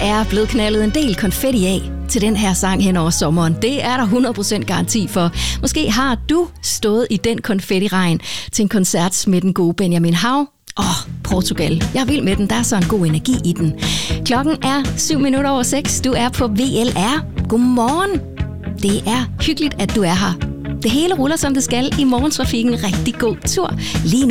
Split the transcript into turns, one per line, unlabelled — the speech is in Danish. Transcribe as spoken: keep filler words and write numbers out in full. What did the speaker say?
er blevet knaldet en del konfetti af til den her sang hen over sommeren. Det er der hundrede procent garanti for. Måske har du stået i den konfettiregn til en koncert med den gode Benjamin Hav. Åh, oh, Portugal. Jeg er vild med den. Der er så en god energi i den. Klokken er syv minutter over seks. Du er på V L R. Godmorgen. Det er hyggeligt, at du er her. Det hele ruller, som det skal i morgentrafikken. Rigtig god tur. Lige nu